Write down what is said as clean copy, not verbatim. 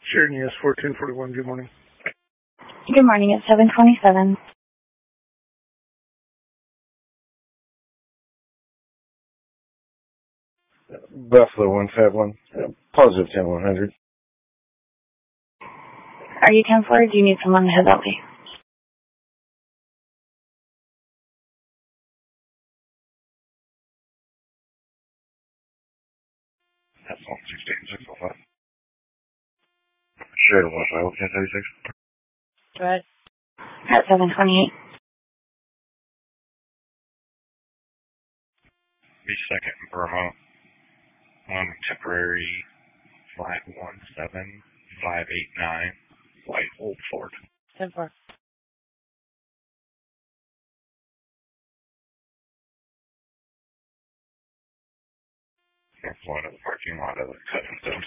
Sheridan, yes, 1441. Good morning. Good morning. It's 727. Buffalo 151. Positive 10100. Are you 10-4 or do you need someone to head that way? That's on 16605. Sheridan 151, 1036. Go ahead. At 728. Be second Burma. Temporary flight 17589. White Old Ford. 10-4. One of the parking lot of the Cousins.